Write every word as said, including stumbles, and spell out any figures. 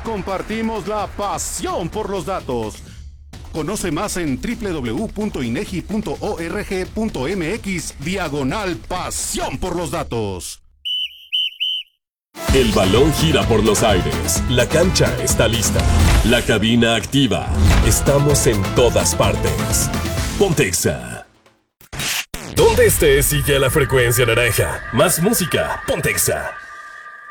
Compartimos la pasión por los datos. Conoce más en doble u doble u doble u punto inegi punto org punto mx diagonal pasión por los datos. El balón gira por los aires. La cancha está lista. La cabina activa. Estamos en todas partes. Ponte Exa. Donde estés, sigue la frecuencia naranja. Más música. Ponte Exa.